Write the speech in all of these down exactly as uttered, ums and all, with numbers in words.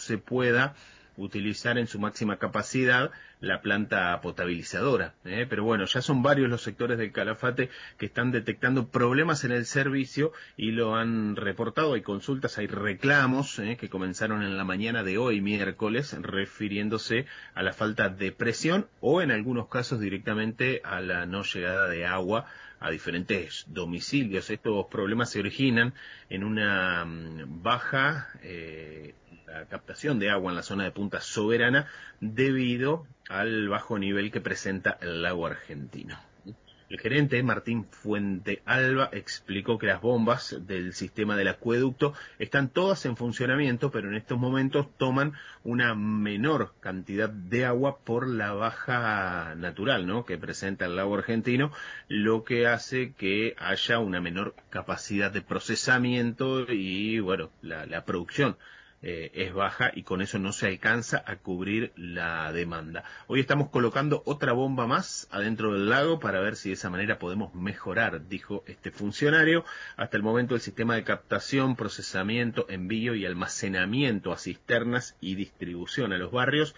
se pueda utilizar en su máxima capacidad la planta potabilizadora, ¿eh? Pero bueno, ya son varios los sectores del Calafate que están detectando problemas en el servicio y lo han reportado. Hay consultas, hay reclamos ¿eh? que comenzaron en la mañana de hoy, miércoles, refiriéndose a la falta de presión o en algunos casos directamente a la no llegada de agua a diferentes domicilios. Estos problemas se originan en una um, baja eh, la captación de agua en la zona de Punta Soberana debido al bajo nivel que presenta el lago argentino. El gerente, Martín Fuente Alba, explicó que las bombas del sistema del acueducto están todas en funcionamiento, pero en estos momentos toman una menor cantidad de agua por la baja natural, ¿no?, que presenta el lago argentino, lo que hace que haya una menor capacidad de procesamiento y, bueno, la, la producción Eh, es baja y con eso no se alcanza a cubrir la demanda. Hoy estamos colocando otra bomba más adentro del lago para ver si de esa manera podemos mejorar, dijo este funcionario. Hasta el momento el sistema de captación, procesamiento, envío y almacenamiento a cisternas y distribución a los barrios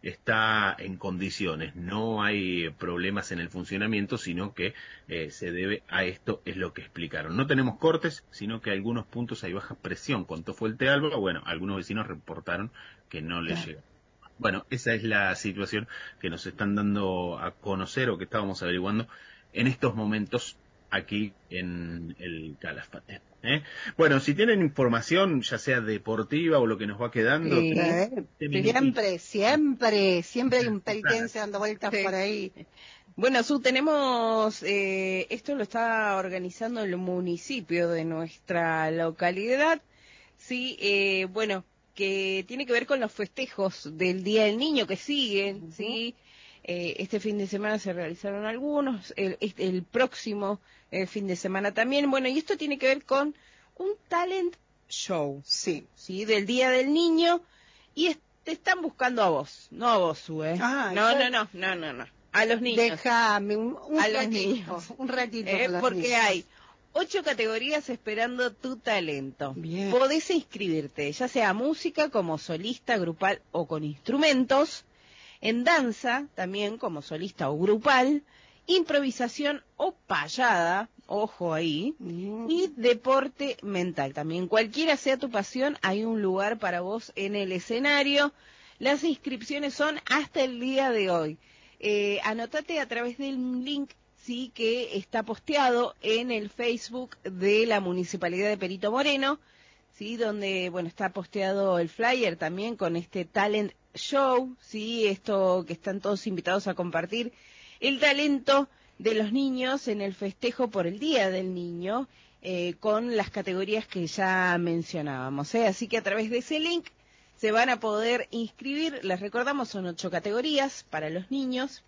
está en condiciones. No hay problemas en el funcionamiento, sino que eh, se debe a esto, es lo que explicaron. No tenemos cortes, sino que algunos puntos hay baja presión. Contó Fuente Alba, bueno, algunos vecinos reportaron que no les llega. Bueno, esa es la situación que nos están dando a conocer o que estábamos averiguando en estos momentos aquí en el Calafate. ¿eh? Bueno, si tienen información, ya sea deportiva o lo que nos va quedando... Sí, siempre, siempre, siempre hay un pelitense dando vueltas sí. por ahí. Bueno, Su, tenemos, eh, esto lo está organizando el municipio de nuestra localidad, sí, eh, bueno, que tiene que ver con los festejos del Día del Niño que siguen, uh-huh. sí, eh, este fin de semana se realizaron algunos, el, el próximo eh, fin de semana también, bueno, y esto tiene que ver con un talent show, sí, sí, del Día del Niño, y es, te están buscando a vos, no a vos, Su, ¿eh? Ah, no, yo... no, no, no, no, no, a los niños. Déjame un, un a ratito, los niños. un ratito eh, con los porque niños. hay ocho categorías esperando tu talento. Bien. Podés inscribirte, ya sea música, como solista, grupal o con instrumentos, en danza, también como solista o grupal, improvisación o payada, ojo ahí, mm. y deporte mental. También cualquiera sea tu pasión, hay un lugar para vos en el escenario. Las inscripciones son hasta el día de hoy. Eh, anótate a través del link sí que está posteado en el Facebook de la Municipalidad de Perito Moreno, sí, donde bueno está posteado el flyer también con este talent show, sí, esto que están todos invitados a compartir el talento de los niños en el festejo por el Día del Niño, eh, con las categorías que ya mencionábamos, ¿eh? Así que a través de ese link se van a poder inscribir. Les recordamos, son ocho categorías para los niños.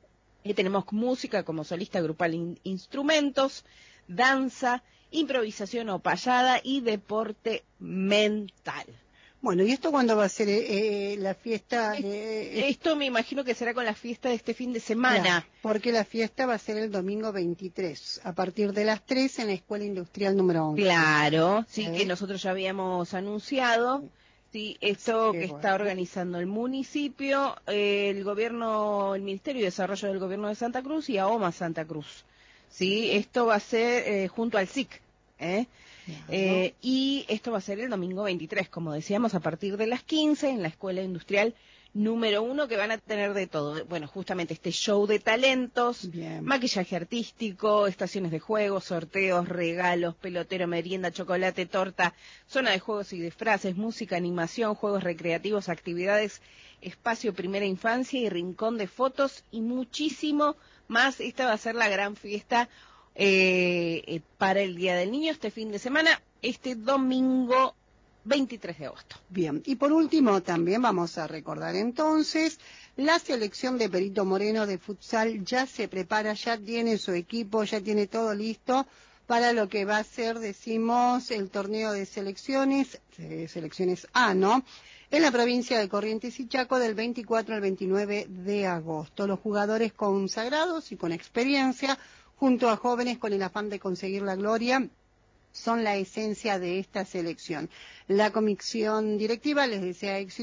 Y tenemos música como solista, grupal, in, instrumentos, danza, improvisación o payada y deporte mental. Bueno, ¿y esto cuándo va a ser eh, la fiesta? Eh, esto me imagino que será con la fiesta de este fin de semana. Claro, porque la fiesta va a ser el domingo veintitrés, a partir de las tres en la Escuela Industrial número once. Claro, sí, ¿Eh? que nosotros ya habíamos anunciado. Sí. Sí, esto sí, que bueno. está organizando el municipio, eh, el gobierno, el Ministerio de Desarrollo del Gobierno de Santa Cruz y AOMA Santa Cruz. Sí, esto va a ser eh, junto al S I C, ¿eh? Claro. Eh, y esto va a ser el domingo veintitrés, como decíamos, a partir de las quince en la Escuela Industrial número uno, que van a tener de todo. Bueno, justamente este show de talentos, bien. Maquillaje artístico, estaciones de juegos, sorteos, regalos, pelotero, merienda, chocolate, torta, zona de juegos y disfraces, música, animación, juegos recreativos, actividades, espacio primera infancia y rincón de fotos y muchísimo más. Esta va a ser la gran fiesta eh, eh, para el Día del Niño este fin de semana, este domingo veintitrés de agosto. Bien, y por último también vamos a recordar entonces, la selección de Perito Moreno de futsal ya se prepara, ya tiene su equipo, ya tiene todo listo para lo que va a ser, decimos, el torneo de selecciones, eh, selecciones A, ¿no?, en la provincia de Corrientes y Chaco del veinticuatro al veintinueve de agosto. Los jugadores consagrados y con experiencia, junto a jóvenes con el afán de conseguir la gloria, son la esencia de esta selección. La comisión directiva les desea éxito